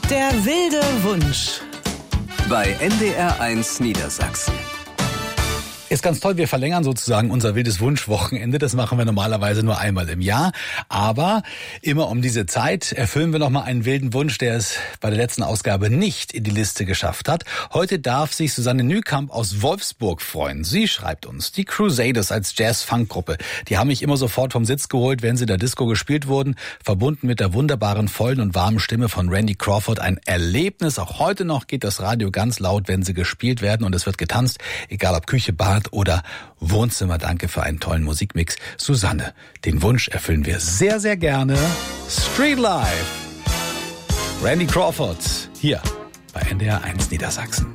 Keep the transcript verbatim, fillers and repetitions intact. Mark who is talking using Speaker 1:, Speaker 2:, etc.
Speaker 1: Der wilde Wunsch.
Speaker 2: Bei N D R eins Niedersachsen.
Speaker 3: Ist ganz toll, wir verlängern sozusagen unser wildes Wunschwochenende. Das machen wir normalerweise nur einmal im Jahr. Aber immer um diese Zeit erfüllen wir nochmal einen wilden Wunsch, der es bei der letzten Ausgabe nicht in die Liste geschafft hat. Heute darf sich Susanne Nükamp aus Wolfsburg freuen. Sie schreibt uns, die Crusaders als Jazz-Funk-Gruppe, die haben mich immer sofort vom Sitz geholt, wenn sie in der Disco gespielt wurden. Verbunden mit der wunderbaren, vollen und warmen Stimme von Randy Crawford. Ein Erlebnis. Auch heute noch geht das Radio ganz laut, wenn sie gespielt werden. Und es wird getanzt, egal ob Küche, Bad oder Wohnzimmer. Danke für einen tollen Musikmix. Susanne, den Wunsch erfüllen wir sehr, sehr gerne. Street Life. Randy Crawford hier bei N D R eins Niedersachsen.